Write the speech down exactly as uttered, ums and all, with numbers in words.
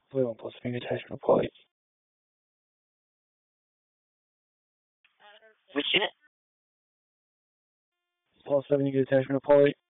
Play one plus finger attachment point. Which unit? Plus seven, you get attachment point.